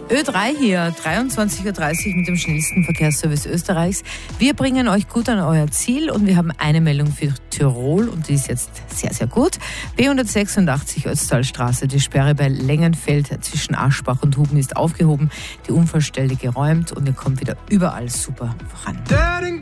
Ö3 hier, 23.30 Uhr mit dem schnellsten Verkehrsservice Österreichs. Wir bringen euch gut an euer Ziel und wir haben eine Meldung für Tirol und die ist jetzt sehr, sehr gut. B186 Ötztalstraße, die Sperre bei Lengenfeld zwischen Aschbach und Huben ist aufgehoben, die Unfallstelle geräumt und ihr kommt wieder überall super voran.